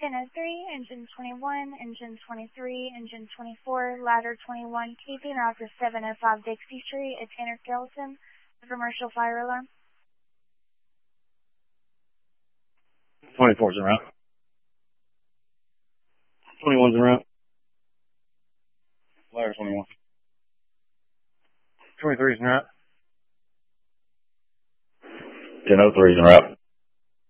1003, engine 21, engine 23, engine 24, ladder 21, keeping off the 705 Dixie Street at Tanner Kelton, a commercial fire alarm. 24's en route. 21's en route. Ladder 21. 23's en route. 1003's en route.